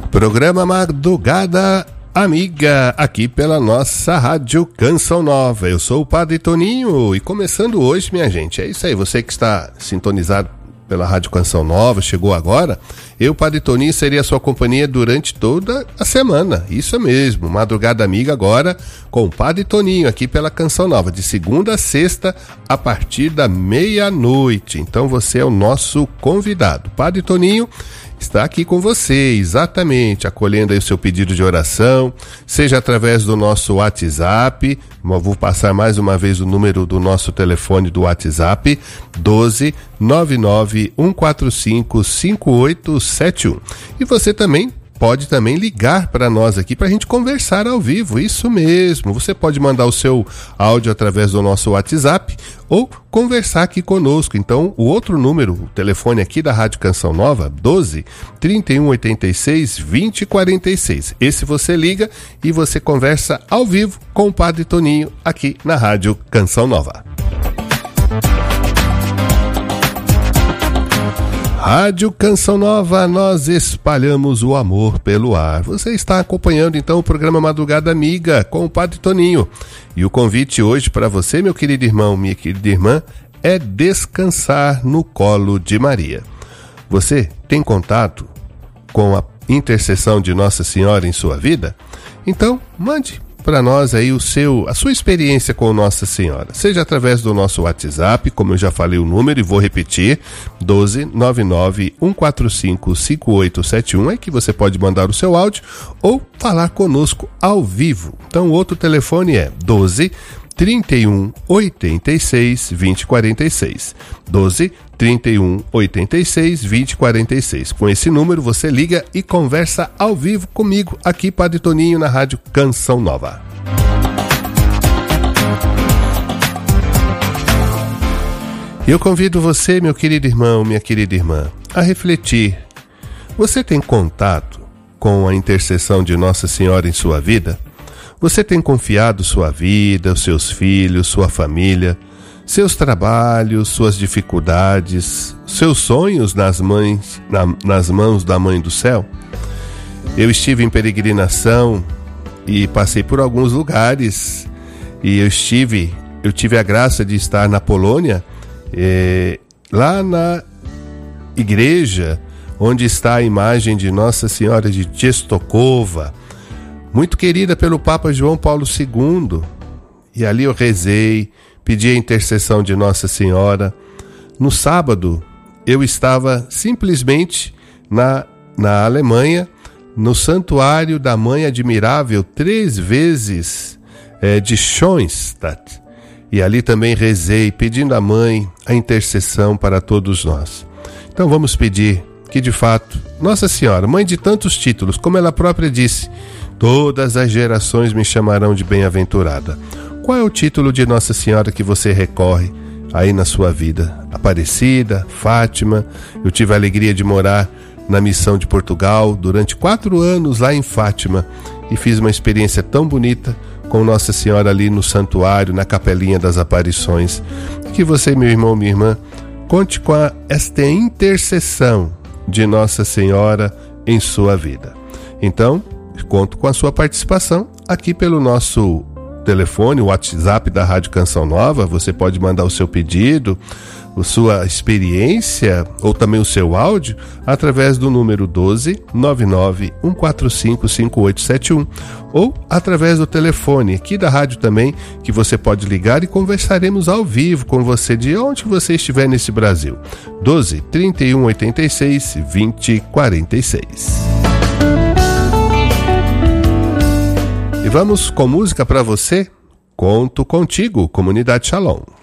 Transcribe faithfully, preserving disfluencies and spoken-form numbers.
Programa Madrugada Amiga, aqui pela nossa Rádio Canção Nova. Eu sou o Padre Toninho e começando hoje, minha gente, é isso aí, você que está sintonizado pela Rádio Canção Nova, chegou agora, eu, Padre Toninho, seria a sua companhia durante toda a semana, isso mesmo, Madrugada Amiga agora com o Padre Toninho aqui pela Canção Nova, de segunda a sexta a partir da meia-noite. Então você é o nosso convidado. Padre Toninho está aqui com você, exatamente, acolhendo aí o seu pedido de oração, seja através do nosso WhatsApp, vou passar mais uma vez o número do nosso telefone do WhatsApp, doze nove nove um quatro cinco cinco oito sete um. E você também pode também ligar para nós aqui para a gente conversar ao vivo, isso mesmo. Você pode mandar o seu áudio através do nosso WhatsApp ou conversar aqui conosco. Então, o outro número, o telefone aqui da Rádio Canção Nova, doze trinta e um oitenta e seis vinte quarenta e seis. Esse você liga e você conversa ao vivo com o Padre Toninho aqui na Rádio Canção Nova. Rádio Canção Nova, nós espalhamos o amor pelo ar. Você está acompanhando então o programa Madrugada Amiga com o Padre Toninho. E o convite hoje para você, meu querido irmão, minha querida irmã, é descansar no colo de Maria. Você tem contato com a intercessão de Nossa Senhora em sua vida? Então, mande para nós aí o seu, a sua experiência com Nossa Senhora, seja através do nosso WhatsApp, como eu já falei o número e vou repetir, doze nove nove um quatro cinco cinco oito sete um, é que você pode mandar o seu áudio ou falar conosco ao vivo. Então o outro telefone é doze trinta e um oitenta e seis vinte quarenta e seis, doze trinta e um oitenta e seis vinte quarenta e seis. Com esse número você liga e conversa ao vivo comigo aqui, Padre Toninho, na Rádio Canção Nova. Eu convido você, meu querido irmão, minha querida irmã, a refletir. Você tem contato com a intercessão de Nossa Senhora em sua vida? Você tem confiado sua vida, os seus filhos, sua família, seus trabalhos, suas dificuldades, seus sonhos nas, mães, na, nas mãos da Mãe do Céu? Eu estive em peregrinação e passei por alguns lugares e eu estive, eu tive a graça de estar na Polônia, eh, lá na igreja onde está a imagem de Nossa Senhora de Częstochowa, muito querida pelo Papa João Paulo segundo, e ali eu rezei, pedi a intercessão de Nossa Senhora. No sábado, eu estava simplesmente na, na Alemanha, no Santuário da Mãe Admirável, três vezes é, de Schoenstatt, e ali também rezei, pedindo à Mãe a intercessão para todos nós. Então vamos pedir que de fato, Nossa Senhora, Mãe de tantos títulos, como ela própria disse, todas as gerações me chamarão de bem-aventurada. Qual é o título de Nossa Senhora que você recorre aí na sua vida? Aparecida, Fátima. Eu tive a alegria de morar na missão de Portugal durante quatro anos lá em Fátima e fiz uma experiência tão bonita com Nossa Senhora ali no santuário, na capelinha das aparições. Que você, meu irmão, minha irmã, conte com a, esta intercessão de Nossa Senhora em sua vida. Então, conto com a sua participação aqui pelo nosso telefone, o WhatsApp da Rádio Canção Nova. Você pode mandar o seu pedido, a sua experiência ou também o seu áudio através do número doze nove nove um quatro cinco cinco oito sete um ou através do telefone aqui da rádio também, que você pode ligar e conversaremos ao vivo com você de onde você estiver nesse Brasil. doze trinta e um oitenta e seis vinte quarenta e seis. E vamos com música para você? Conto contigo, Comunidade Shalom.